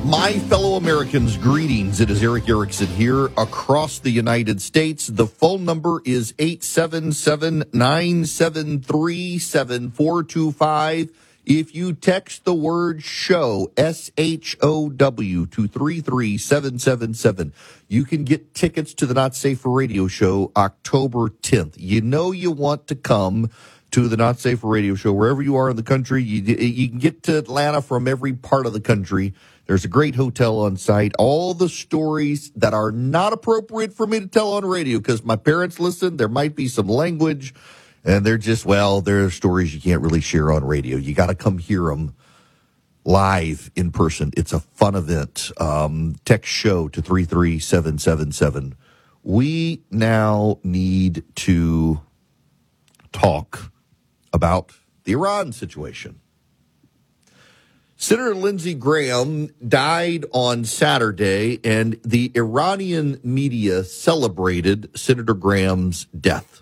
My fellow Americans, greetings. It is Eric Erickson here across the United States. The phone number is 877-973-7425. If you text the word SHOW, S-H-O-W, to 33777, you can get tickets to the Not Safe for Radio show October 10th. You know you want to come to the Not Safe for Radio show wherever you are in the country. You can get to Atlanta from every part of the country. There's a great hotel on site. All the stories that are not appropriate for me to tell on radio because my parents listen. There might be some language, and they're just, well, they're stories you can't really share on radio. You got to come hear them live in person. It's a fun event. Text SHOW to 33777. We now need to talk about the Iran situation. Senator Lindsey Graham died on Saturday, and the Iranian media celebrated Senator Graham's death.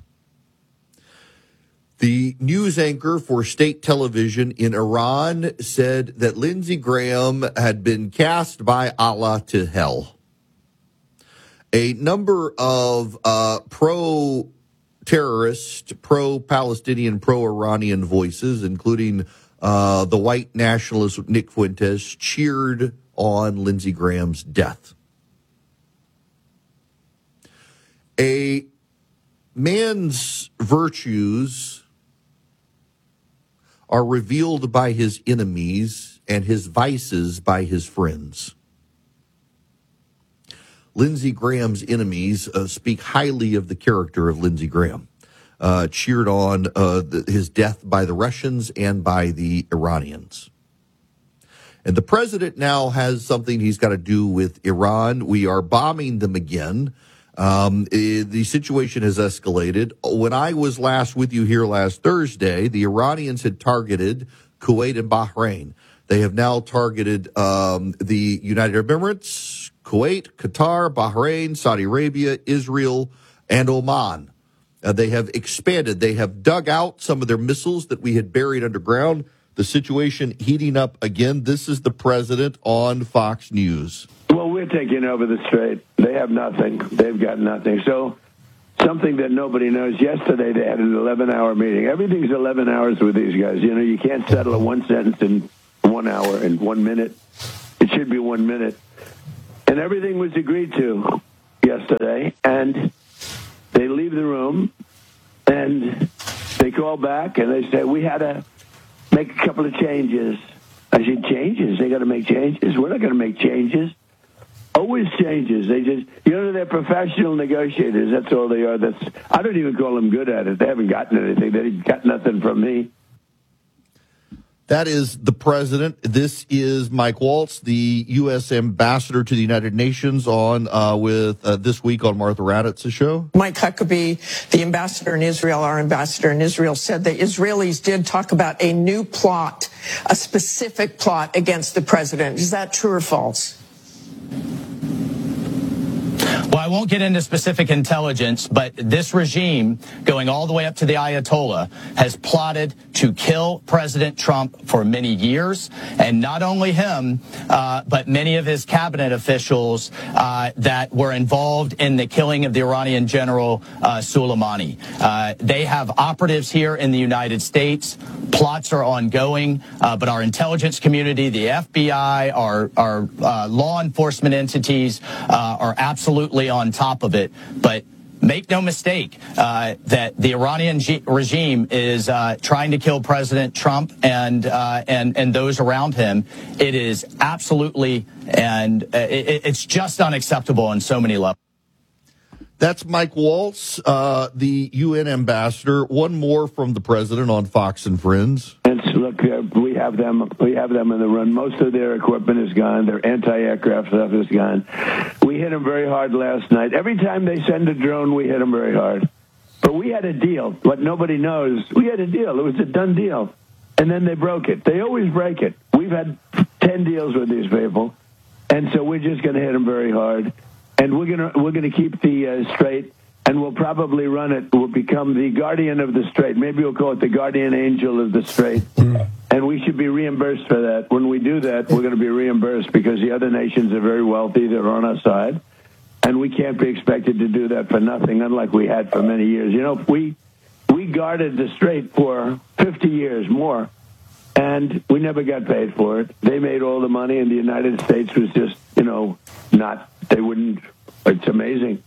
The news anchor for state television in Iran said that Lindsey Graham had been cast by Allah to hell. A number of pro-terrorist, pro-Palestinian, pro-Iranian voices, including the white nationalist Nick Fuentes, cheered on Lindsey Graham's death. A man's virtues are revealed by his enemies and his vices by his friends. Lindsey Graham's enemies speak highly of the character of Lindsey Graham. Cheered on his death by the Russians and by the Iranians. And the president now has something he's got to do with Iran. We are bombing them again. The situation has escalated. When I was last with you here last Thursday, the Iranians had targeted Kuwait and Bahrain. They have now targeted the United Arab Emirates, Kuwait, Qatar, Bahrain, Saudi Arabia, Israel, and Oman. They have expanded. They have dug out some of their missiles that we had buried underground. The situation heating up again. This is the president on Fox News. Well, we're taking over the Strait. They have nothing. They've got nothing. So something that nobody knows. Yesterday they had an 11-hour meeting. Everything's 11 hours with these guys. You know, you can't settle a one sentence in 1 hour and 1 minute. It should be 1 minute. And everything was agreed to yesterday. And they leave the room, and they call back, and they say, we had to make a couple of changes. I said, changes? They got to make changes? We're not going to make changes. Always changes. They just, they're professional negotiators. That's all they are. I don't even call them good at it. They haven't gotten anything. They got nothing from me. That is the president. This is Mike Waltz, the U.S. ambassador to the United Nations, on with This Week on Martha Raddatz's show. Mike Huckabee, the ambassador in Israel, our ambassador in Israel, said the Israelis did talk about a new plot, a specific plot against the president. Is that true or false? Well, I won't get into specific intelligence, but this regime, going all the way up to the Ayatollah, has plotted to kill President Trump for many years. And not only him, but many of his cabinet officials that were involved in the killing of the Iranian general Soleimani. They have operatives here in the United States. Plots are ongoing, but our intelligence community, the FBI, our law enforcement entities are absolutely on top of it. But make no mistake that the Iranian regime is trying to kill President Trump and those around him. It is absolutely, and it's just unacceptable on so many levels. That's Mike Waltz, the UN ambassador. One more from the president on Fox and Friends. And look, we have them in the run. Most of their equipment is gone. Their anti-aircraft stuff is gone. We hit them very hard last night. Every time they send a drone, we hit them very hard. But we had a deal. What nobody knows, we had a deal. It was a done deal. And then they broke it. They always break it. We've had 10 deals with these people. And so we're just going to hit them very hard. And we're gonna keep the Strait, and we'll probably run it. We'll become the guardian of the Strait. Maybe we'll call it the guardian angel of the Strait. And And we should be reimbursed for that. When we do that, we're going to be reimbursed because the other nations are very wealthy. They're on our side. And we can't be expected to do that for nothing, unlike we had for many years. You know, we guarded the Strait for 50 years more, and we never got paid for it. They made all the money, and the United States was just, they wouldn't. It's amazing.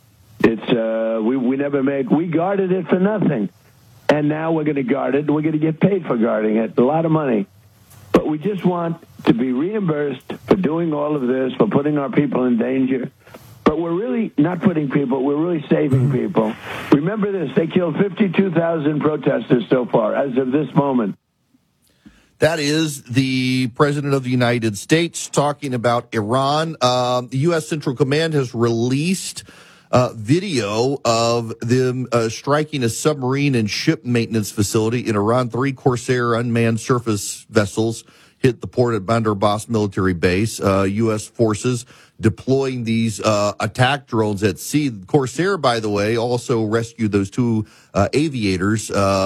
We never made, we guarded it for nothing. And now we're going to guard it, and we're going to get paid for guarding it, a lot of money. But we just want to be reimbursed for doing all of this, for putting our people in danger. But we're really not putting people, we're really saving people. Remember this, they killed 52,000 protesters so far, as of this moment. That is the President of the United States talking about Iran. The U.S. Central Command has released video of them striking a submarine and ship maintenance facility in Iran. 3 Corsair unmanned surface vessels hit the port at Bandar Abbas military base. U.S. forces deploying these attack drones at sea. Corsair, by the way, also rescued those 2 aviators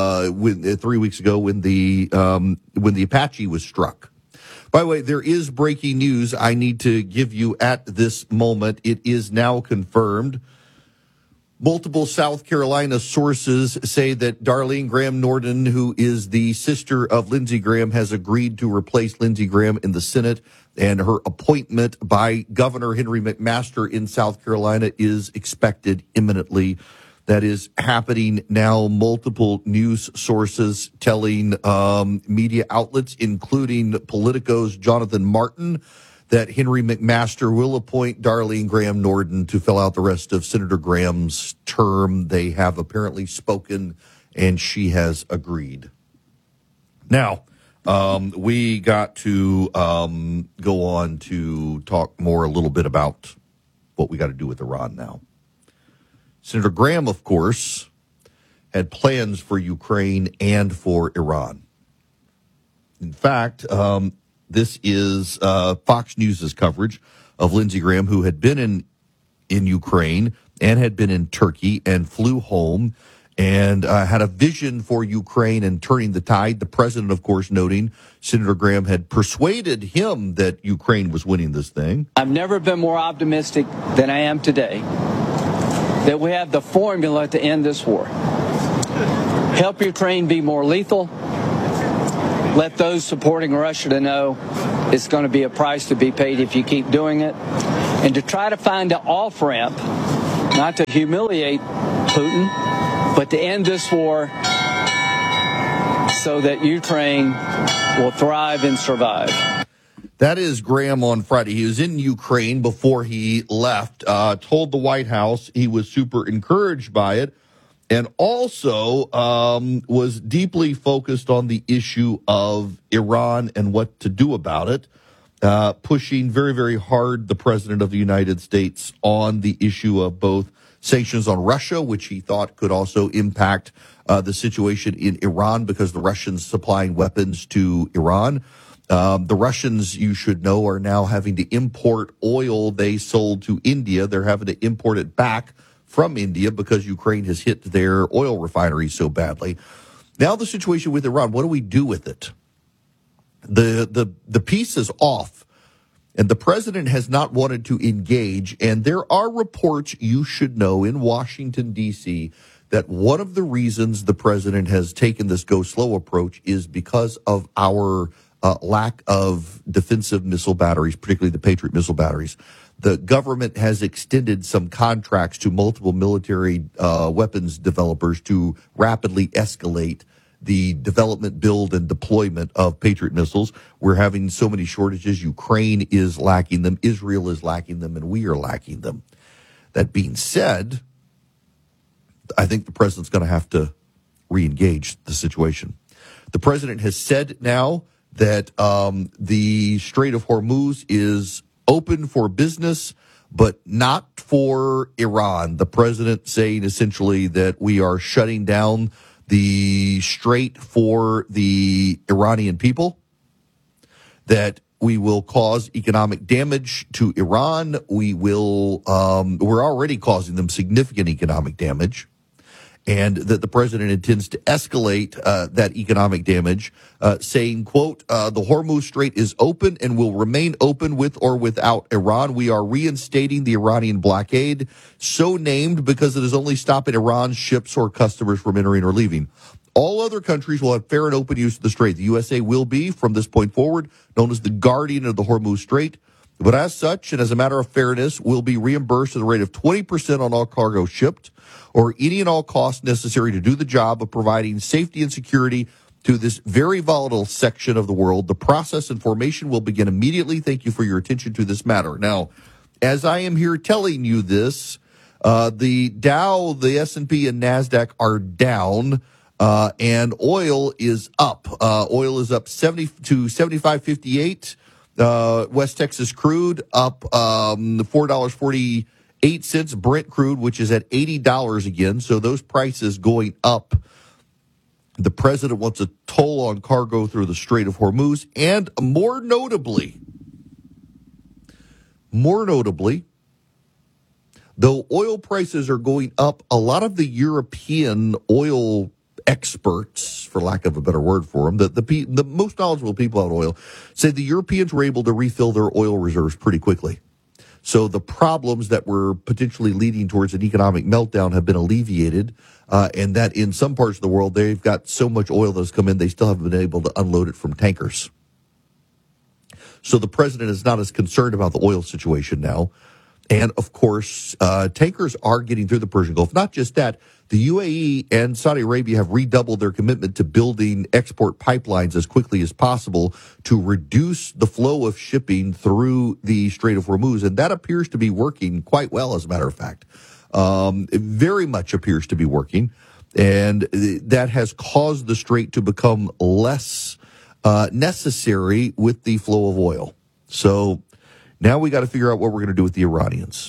3 weeks ago when the Apache was struck. By the way, there is breaking news I need to give you at this moment. It is now confirmed. Multiple South Carolina sources say that Darlene Graham Norden, who is the sister of Lindsey Graham, has agreed to replace Lindsey Graham in the Senate, and her appointment by Governor Henry McMaster in South Carolina is expected imminently. That is happening now. Multiple news sources telling media outlets, including Politico's Jonathan Martin, that Henry McMaster will appoint Darlene Graham Norden to fill out the rest of Senator Graham's term. They have apparently spoken, and she has agreed. Now, we got to go on to talk more a little bit about what we got to do with Iran now. Senator Graham, of course, had plans for Ukraine and for Iran. In fact, this is Fox News' coverage of Lindsey Graham, who had been in Ukraine and had been in Turkey and flew home and had a vision for Ukraine and turning the tide. The president, of course, noting Senator Graham had persuaded him that Ukraine was winning this thing. I've never been more optimistic than I am today that we have the formula to end this war. Help Ukraine be more lethal. Let those supporting Russia to know it's going to be a price to be paid if you keep doing it. And to try to find an off-ramp, not to humiliate Putin, but to end this war so that Ukraine will thrive and survive. That is Graham on Friday. He was in Ukraine before he left, told the White House he was super encouraged by it, and also was deeply focused on the issue of Iran and what to do about it, pushing very, very hard the president of the United States on the issue of both sanctions on Russia, which he thought could also impact the situation in Iran because the Russians supplying weapons to Iran. The Russians, you should know, are now having to import oil they sold to India. They're having to import it back from India because Ukraine has hit their oil refineries so badly. Now the situation with Iran, what do we do with it? The peace is off, and the president has not wanted to engage. And there are reports, you should know, in Washington, D.C., that one of the reasons the president has taken this go slow approach is because of our lack of defensive missile batteries, particularly the Patriot missile batteries. The government has extended some contracts to multiple military weapons developers to rapidly escalate the development, build, and deployment of Patriot missiles. We're having so many shortages. Ukraine is lacking them. Israel is lacking them, and we are lacking them. That being said, I think the president's going to have to re-engage the situation. The president has said now that the Strait of Hormuz is open for business, but not for Iran. The president saying essentially that we are shutting down the strait for the Iranian people, that we will cause economic damage to Iran. We're already causing them significant economic damage. and that the president intends to escalate that economic damage, saying, quote, the Hormuz Strait is open and will remain open with or without Iran. We are reinstating the Iranian blockade, so named because it is only stopping Iran's ships or customers from entering or leaving. All other countries will have fair and open use of the strait. The USA will be, from this point forward, known as the guardian of the Hormuz Strait. But as such, and as a matter of fairness, will be reimbursed at a rate of 20% on all cargo shipped, or any and all costs necessary to do the job of providing safety and security to this very volatile section of the world. The process and formation will begin immediately. Thank you for your attention to this matter. Now, as I am here telling you this, the Dow, the S&P, and NASDAQ are down, and oil is up. Oil is up 70 to $75.58. West Texas crude up $4.48. Brent crude, which is at $80 again. So those prices going up. The president wants a toll on cargo through the Strait of Hormuz. And more notably, though oil prices are going up, a lot of the European oil experts, for lack of a better word for them, the most knowledgeable people on oil, say the Europeans were able to refill their oil reserves pretty quickly. So the problems that were potentially leading towards an economic meltdown have been alleviated, and that in some parts of the world, they've got so much oil that's come in, they still haven't been able to unload it from tankers. So the president is not as concerned about the oil situation now. And, of course, tankers are getting through the Persian Gulf. Not just that, the UAE and Saudi Arabia have redoubled their commitment to building export pipelines as quickly as possible to reduce the flow of shipping through the Strait of Hormuz. And that appears to be working quite well, as a matter of fact. It very much appears to be working. And that has caused the strait to become less necessary with the flow of oil. So now we got to figure out what we're going to do with the Iranians.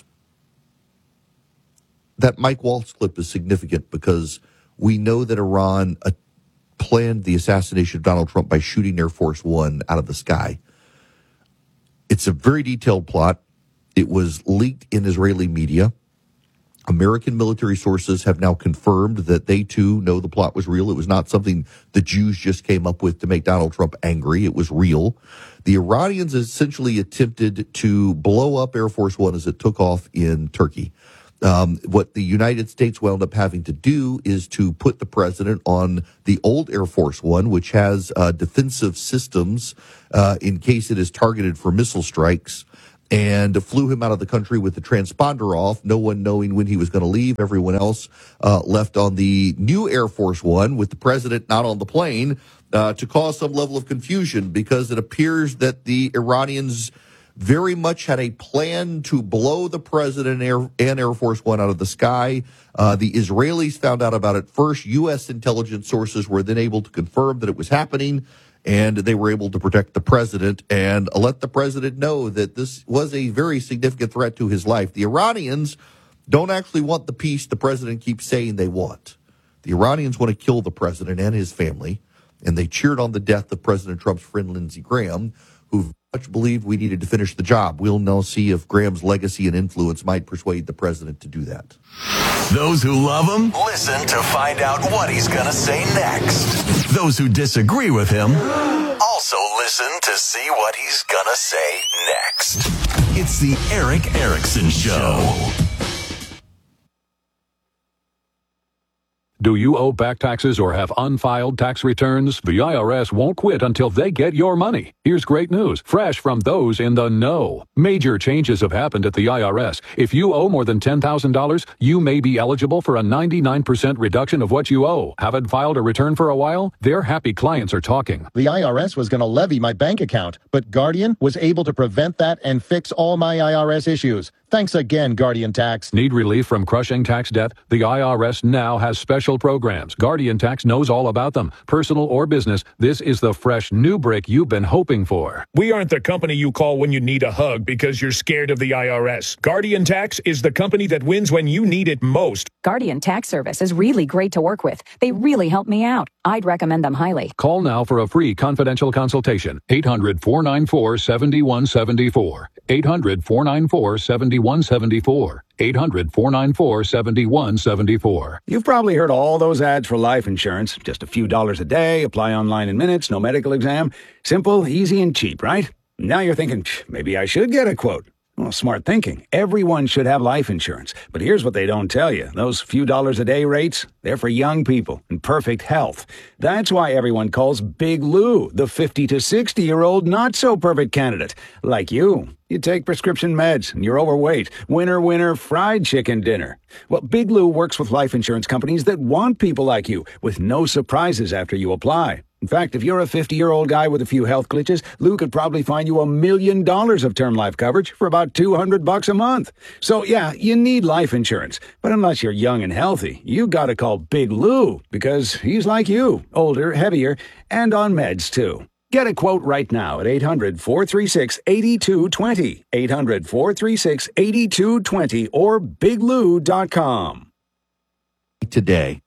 That Mike Waltz clip is significant because we know that Iran planned the assassination of Donald Trump by shooting Air Force One out of the sky. It's a very detailed plot. It was leaked in Israeli media. American military sources have now confirmed that they, too, know the plot was real. It was not something the Jews just came up with to make Donald Trump angry. It was real. The Iranians essentially attempted to blow up Air Force One as it took off in Turkey. What the United States wound up having to do is to put the president on the old Air Force One, which has defensive systems in case it is targeted for missile strikes, and flew him out of the country with the transponder off, no one knowing when he was going to leave. Everyone else left on the new Air Force One with the president not on the plane to cause some level of confusion, because it appears that the Iranians very much had a plan to blow the president and Air Force One out of the sky. The Israelis found out about it first. U.S. intelligence sources were then able to confirm that it was happening, and they were able to protect the president and let the president know that this was a very significant threat to his life. The Iranians don't actually want the peace the president keeps saying they want. The Iranians want to kill the president and his family, and they cheered on the death of President Trump's friend Lindsey Graham, who much believed we needed to finish the job. We'll now see if Graham's legacy and influence might persuade the president to do that. Those who love him, listen to find out what he's going to say next. Those who disagree with him, also listen to see what he's going to say next. It's the Erick Erickson Show. Do you owe back taxes or have unfiled tax returns? The IRS won't quit until they get your money. Here's great news, fresh from those in the know. Major changes have happened at the IRS. If you owe more than $10,000, you may be eligible for a 99% reduction of what you owe. Haven't filed a return for a while? Their happy clients are talking. The IRS was going to levy my bank account, but Guardian was able to prevent that and fix all my IRS issues. Thanks again, Guardian Tax. Need relief from crushing tax debt? The IRS now has special programs. Guardian Tax knows all about them. Personal or business, this is the fresh new brick you've been hoping for. We aren't the company you call when you need a hug because you're scared of the IRS. Guardian Tax is the company that wins when you need it most. Guardian Tax Service is really great to work with. They really help me out. I'd recommend them highly. Call now for a free confidential consultation. 800-494-7174. 800-494-7174. 800-494-7174. You've probably heard all those ads for life insurance. Just a few dollars a day, apply online in minutes, no medical exam. Simple, easy, and cheap, right? Now you're thinking, maybe I should get a quote. Well, smart thinking. Everyone should have life insurance. But here's what they don't tell you. Those few dollars a day rates, they're for young people in perfect health. That's why everyone calls Big Lou the 50 to 60-year-old not-so-perfect candidate. Like you. You take prescription meds, and you're overweight. Winner, winner, fried chicken dinner. Well, Big Lou works with life insurance companies that want people like you, with no surprises after you apply. In fact, if you're a 50-year-old guy with a few health glitches, Lou could probably find you $1 million of term life coverage for about $200 a month. So, yeah, you need life insurance. But unless you're young and healthy, you gotta call Big Lou, because he's like you, older, heavier, and on meds, too. Get a quote right now at 800-436-8220, 800-436-8220, or biglou.com. Today.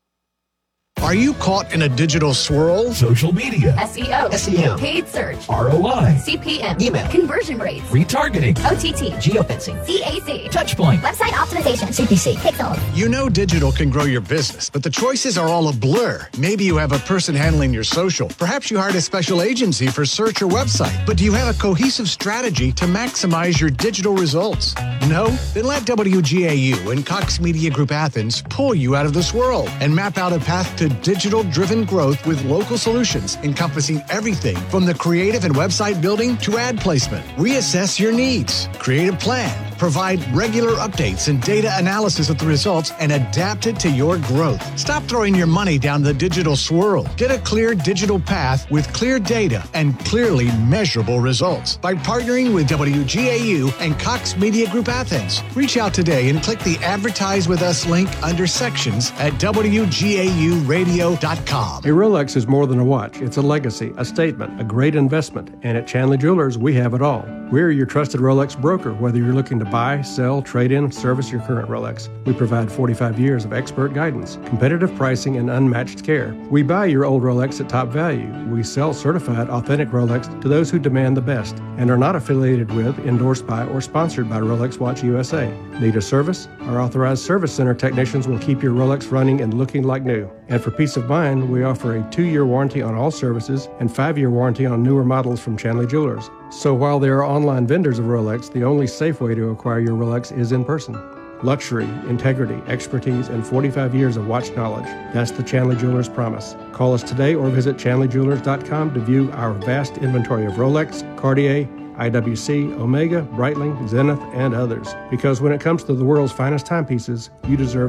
Are you caught in a digital swirl? Social media, SEO, SEM, paid search, ROI, CPM, email, conversion rates, retargeting, OTT, geofencing, CAC, Touchpoint, website optimization, CPC, Pixel. You know digital can grow your business, but the choices are all a blur. Maybe you have a person handling your social. Perhaps you hired a special agency for search or website. But do you have a cohesive strategy to maximize your digital results? No? Then let WGAU and Cox Media Group Athens pull you out of the swirl and map out a path to digital-driven growth with local solutions encompassing everything from the creative and website building to ad placement. Reassess your needs, create a plan, provide regular updates and data analysis of the results, and adapt it to your growth. Stop throwing your money down the digital swirl. Get a clear digital path with clear data and clearly measurable results by partnering with WGAU and Cox Media Group Athens. Reach out today and click the Advertise With Us link under sections at WGAUradio.com. A Rolex is more than a watch. It's a legacy, a statement, a great investment. And at Chandler Jewelers, we have it all. We're your trusted Rolex broker, whether you're looking to buy, sell, trade in, service your current Rolex. We provide 45 years of expert guidance, competitive pricing, and unmatched care. We buy your old Rolex at top value. We sell certified, authentic Rolex to those who demand the best and are not affiliated with, endorsed by, or sponsored by Rolex Watch USA. Need a service? Our authorized service center technicians will keep your Rolex running and looking like new. And for peace of mind, we offer a 2-year warranty on all services and 5-year warranty on newer models from Chandler Jewelers. So while there are online vendors of Rolex, the only safe way to acquire your Rolex is in person. Luxury, integrity, expertise, and 45 years of watch knowledge. That's the Chandler Jewelers promise. Call us today or visit chandlerjewelers.com to view our vast inventory of Rolex, Cartier, IWC, Omega, Breitling, Zenith, and others. Because when it comes to the world's finest timepieces, you deserve